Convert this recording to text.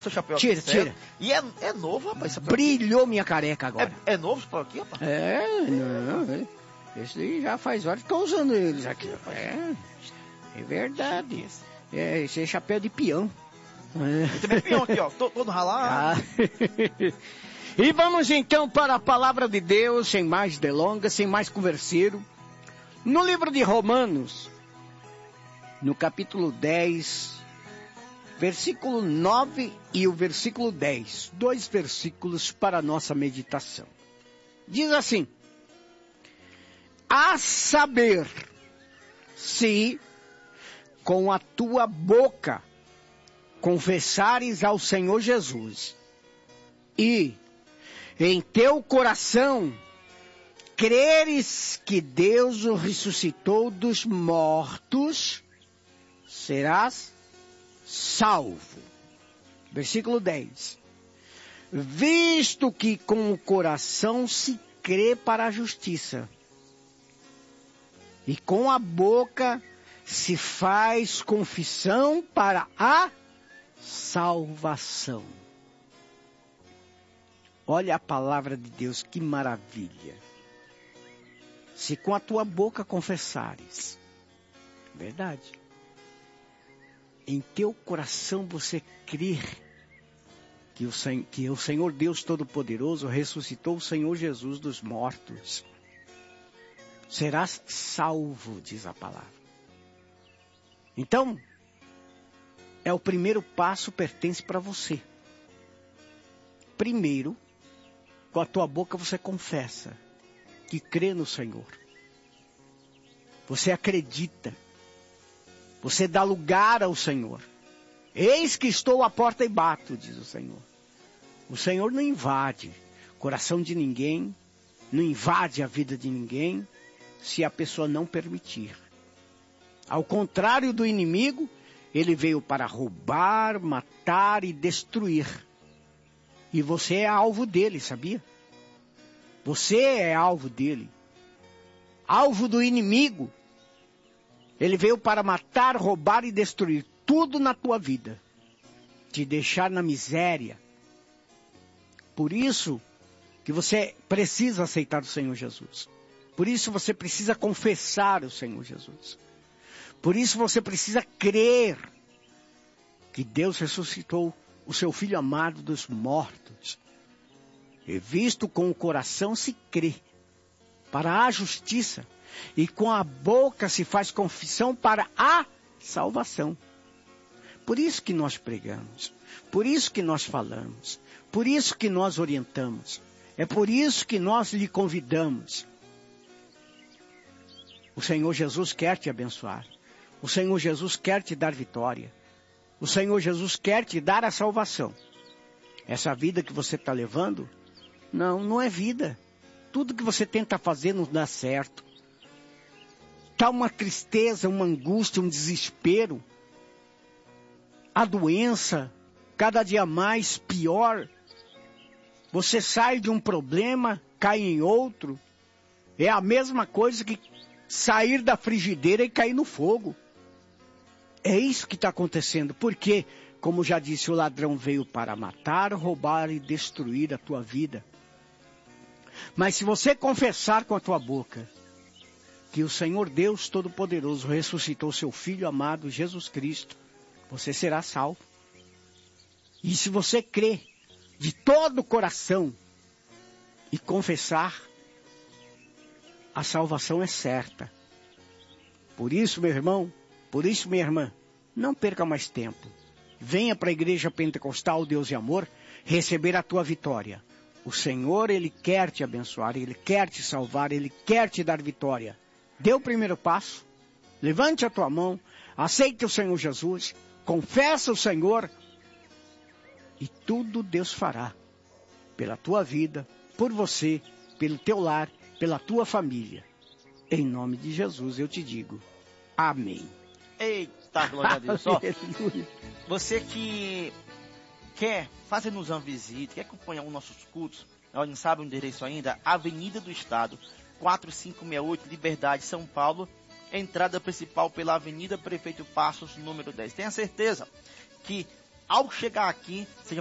Seu chapéu Tira, aqui, sério. tira. E é novo, rapaz. Chapéu Brilhou minha careca agora. é novo esse chapéu aqui, rapaz? Não. Esse aí já faz horas que estou usando eles aqui. É verdade. Esse é chapéu de peão. E também peão aqui, ó. Todo ralado. E vamos então para a palavra de Deus, sem mais delongas, sem mais converseiro. No livro de Romanos, no capítulo 10, versículo 9 e o versículo 10. 2 versículos para a nossa meditação. Diz assim: a saber, se com a tua boca confessares ao Senhor Jesus e em teu coração creres que Deus o ressuscitou dos mortos, serás salvo. Versículo 10. Visto que com o coração se crê para a justiça, e com a boca se faz confissão para a salvação. Olha a palavra de Deus, que maravilha. Se com a tua boca confessares, verdade, em teu coração você crer que o Senhor Deus Todo-Poderoso ressuscitou o Senhor Jesus dos mortos, serás salvo, diz a palavra. Então, o primeiro passo pertence para você. Primeiro, com a tua boca você confessa que crê no Senhor. Você acredita. Você dá lugar ao Senhor. Eis que estou à porta e bato, diz o Senhor. O Senhor não invade o coração de ninguém, não invade a vida de ninguém, se a pessoa não permitir. Ao contrário do inimigo, ele veio para roubar, matar e destruir. E você é alvo dele, sabia? Você é alvo dele. Alvo do inimigo. Ele veio para matar, roubar e destruir tudo na tua vida. Te deixar na miséria. Por isso que você precisa aceitar o Senhor Jesus. Por isso você precisa confessar o Senhor Jesus. Por isso você precisa crer que Deus ressuscitou o seu Filho amado dos mortos. E visto com o coração se crê para a justiça, e com a boca se faz confissão para a salvação. Por isso que nós pregamos, por isso que nós falamos, por isso que nós orientamos, é por isso que nós lhe convidamos. O Senhor Jesus quer te abençoar, o Senhor Jesus quer te dar vitória, o Senhor Jesus quer te dar a salvação. Essa vida que você está levando, não é vida. Tudo que você tenta fazer não dá certo. Está uma tristeza, uma angústia, um desespero. A doença, cada dia mais pior. Você sai de um problema, cai em outro. É a mesma coisa que sair da frigideira e cair no fogo. É isso que está acontecendo. Porque, como já disse, o ladrão veio para matar, roubar e destruir a tua vida. Mas se você confessar com a tua boca que o Senhor Deus Todo-Poderoso ressuscitou seu Filho amado Jesus Cristo, você será salvo. E se você crer de todo o coração e confessar, a salvação é certa. Por isso, meu irmão, por isso, minha irmã, não perca mais tempo. Venha para a Igreja Pentecostal Deus e Amor receber a tua vitória. O Senhor, Ele quer te abençoar, Ele quer te salvar, Ele quer te dar vitória. Dê o primeiro passo, levante a tua mão, aceite o Senhor Jesus, confessa o Senhor e tudo Deus fará pela tua vida, por você, pelo teu lar, pela tua família. Em nome de Jesus eu te digo, amém. Eita, glória a Deus. Ó, você que quer fazer-nos uma visita, quer acompanhar os nossos cultos, não sabe o endereço ainda? Avenida do Estado, 4568, Liberdade, São Paulo, entrada principal pela Avenida Prefeito Passos, número 10. Tenha certeza que ao chegar aqui, seja